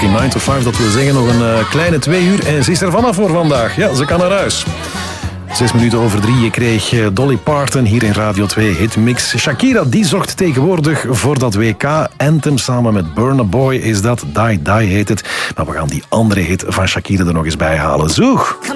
in 9 to 5. Dat wil zeggen nog een kleine 2 uur. En ze is er vanaf voor vandaag. Ja, ze kan naar huis. 6 minuten over 3. Je kreeg Dolly Parton hier in Radio 2 Hitmix. Shakira, die zorgt tegenwoordig voor dat WK-anthem. Samen met Burna Boy is dat. Die Die heet het. Maar we gaan die andere hit van Shakira er nog eens bij halen. Zoeg!